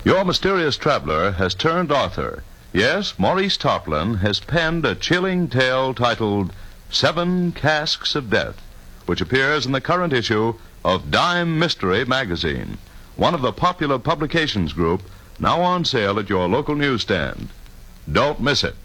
Your mysterious traveler has turned author. Yes, Maurice Tarplin has penned a chilling tale titled 7 Casks of Death, which appears in the current issue of Dime Mystery magazine, one of the popular publications group, now on sale at your local newsstand. Don't miss it.